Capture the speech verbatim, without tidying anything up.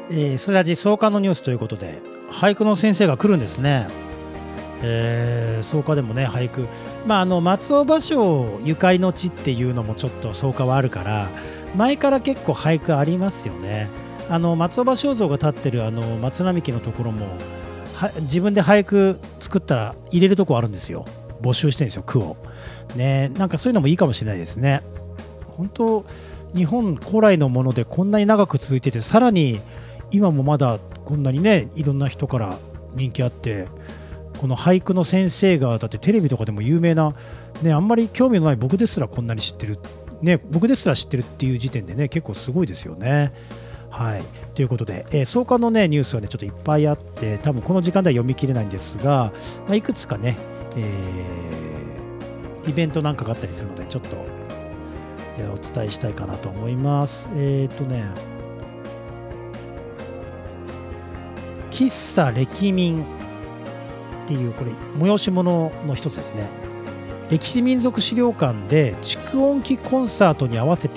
えー、スラジ創刊のニュースということで俳句の先生が来るんですね。えー、創価でもね俳句、まあ、あの松尾芭蕉ゆかりの地っていうのもちょっと創価はあるから前から結構俳句ありますよね。あの松尾芭蕉像が立ってるあの松並木のところもは自分で俳句作ったら入れるとこあるんですよ。募集してるんですよ句をね。なんかそういうのもいいかもしれないですね。本当日本古来のものでこんなに長く続いてて、さらに今もまだこんなにねいろんな人から人気あって、この俳句の先生がだってテレビとかでも有名な、ね、あんまり興味のない僕ですらこんなに知ってる、ね、僕ですら知ってるっていう時点でね結構すごいですよね。はい、ということで、えー、創刊の、ね、ニュースは、ね、ちょっといっぱいあって多分この時間では読み切れないんですが、まあ、いくつかね、えー、イベントなんかがあったりするのでちょっと、えー、お伝えしたいかなと思います。えっ、ー、とね喫茶歴民っていうこれ催し物の一つですね。歴史民俗資料館で蓄音機コンサートに合わせて